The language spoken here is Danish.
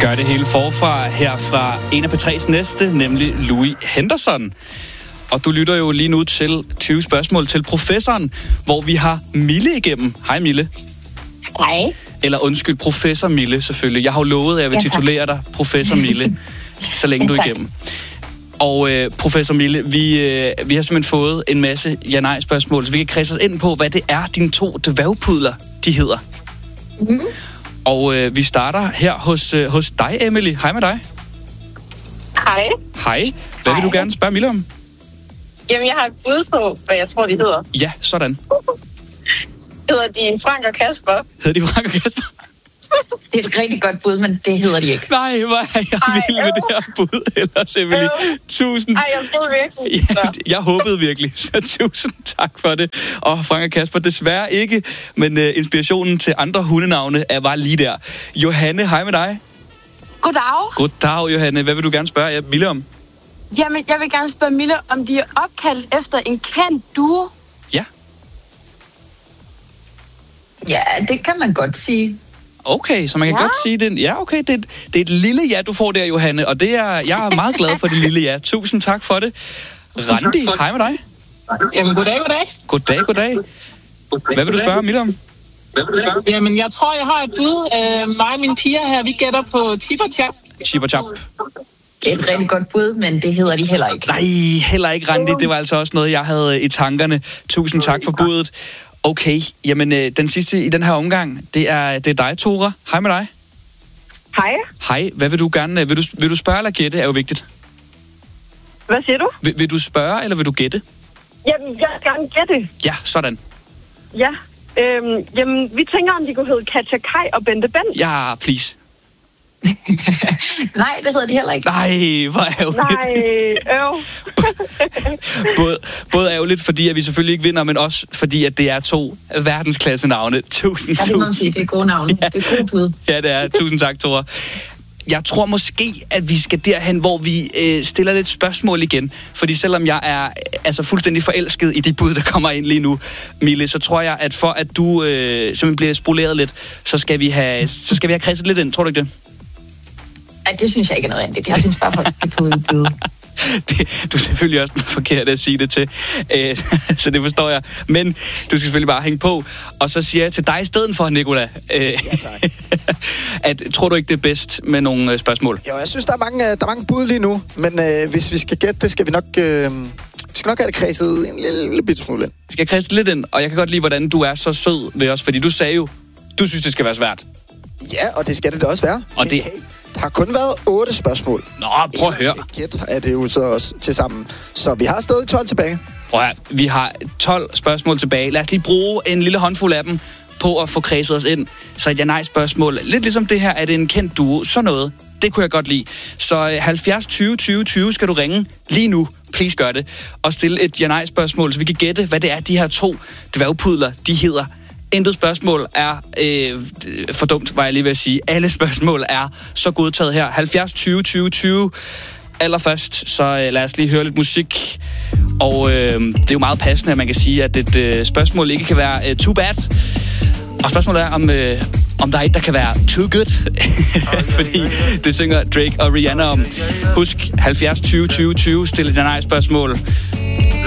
gør det hele forfra her fra en af P3's næste, nemlig Louis Henderson. Og du lytter jo lige nu til 20 spørgsmål til professoren, hvor vi har Mille igennem. Hej Mille. Hej. Eller undskyld, professor Mille selvfølgelig. Jeg har jo lovet, at jeg vil titulere dig professor Mille, så længe du er igennem. Og professor Mille, vi har simpelthen fået en masse ja-nej-spørgsmål, så vi kan kredse os ind på, hvad det er, dine 2 dværgpudler, de hedder. Mm. Og vi starter her hos dig, Emily. Hej med dig. Hej. Hej. Hvad vil du gerne spørge Mille om? Jamen, jeg har et bud på, hvad jeg tror, de hedder. Ja, sådan. Hedder de Frank og Kasper? Hedder de Frank og Kasper? Det er et rigtig godt bud, men det hedder de ikke. Nej, hvor er jeg vild med det her bud ellers, Emily. Tusind. Ej, jeg troede virkelig. Ja, jeg håbede virkelig, så tusind tak for det. Og Frank og Kasper, desværre ikke, men inspirationen til andre hundenavne var lige der. Johanne, hej med dig. Goddag. Goddag, Johanne. Hvad vil du gerne spørge Mille om? Jamen, jeg vil gerne spørge Mille, om de er opkaldt efter en kendt duo. Ja. Ja, det kan man godt sige. Okay, så man kan godt sige det. Ja, okay, det er et lille ja, du får der, Johanne, og jeg er meget glad for det lille ja. Tusind tak for det. Randi, hej med dig. Jamen, goddag. Goddag. Hvad vil du spørge Mille om? Jamen, jeg tror, jeg har et bud. Mig og mine piger her, vi gætter på Chip og Chap. Chip og Chap. Det er et rigtig godt bud, men det hedder de heller ikke. Nej, heller ikke, Randi. Det var altså også noget, jeg havde i tankerne. Tusind tak for budet. Okay, jamen den sidste i den her omgang, det er dig, Tora. Hej med dig. Hej. Hej, hvad vil du gerne... Vil du spørge eller gætte, er jo vigtigt. Hvad siger du? Vil du spørge, eller vil du gætte? Jamen, jeg vil gerne gætte. Ja, sådan. Ja. Jamen, vi tænker, om de kunne hedde Katja Kai og Bente Bent. Ja, please. Nej, det hedder de heller ikke. Nej, hvor ærgerligt. Nej, både ærgerligt, fordi at vi selvfølgelig ikke vinder, men også fordi, at det er 2 verdensklasse navne. Tusind. Ja, det må man sige. Det er gode navne. Ja. Det er gode bud. Ja, det er. Tusind tak, Tora. Jeg tror måske, at vi skal derhen, hvor vi stiller lidt spørgsmål igen. Fordi selvom jeg er fuldstændig forelsket i de bud, der kommer ind lige nu, Mille, så tror jeg, at for at du simpelthen bliver spoleret lidt, så skal vi have kredset lidt ind. Tror du ikke det? Ej, det synes jeg ikke er noget andet. Jeg synes bare, folk skal på en bud. Du er selvfølgelig også forkert at sige det til, så det forstår jeg. Men du skal selvfølgelig bare hænge på. Og så siger jeg til dig i stedet for, Nicola, at tror du ikke, det er bedst med nogle spørgsmål? Jo, jeg synes, der er mange bud lige nu. Men hvis vi skal gætte det, skal vi nok have det kredset en lille bitte smule ind. Vi skal kredse lidt ind, og jeg kan godt lide, hvordan du er så sød ved os. Fordi du sagde jo, du synes, det skal være svært. Ja, og det skal det da også være. Og men, der har kun været 8 spørgsmål. Nå, prøv at høre. Gæt er det jo så også til sammen. Så vi har stadig 12 tilbage. Prøv at høre. Vi har 12 spørgsmål tilbage. Lad os lige bruge en lille håndfuld af dem på at få kredset os ind. Så et ja-nej-spørgsmål. Lidt ligesom det her, er det en kendt duo? Sådan noget. Det kunne jeg godt lide. Så 70 20 20 20 skal du ringe lige nu. Please gør det. Og stille et ja-nej-spørgsmål, så vi kan gætte, hvad det er, de her 2 dværgpudler, de hedder. Intet spørgsmål er for dumt, var jeg lige ved at sige. Alle spørgsmål er så godtaget her. 70 20 20 20. Allerførst, så lad os lige høre lidt musik. Og det er jo meget passende, at man kan sige, at et spørgsmål ikke kan være too bad. Og spørgsmålet er, om der er et, der kan være too good. Fordi det synger Drake og Rihanna om. Husk 70 20 20 20. Stil et nej-spørgsmål.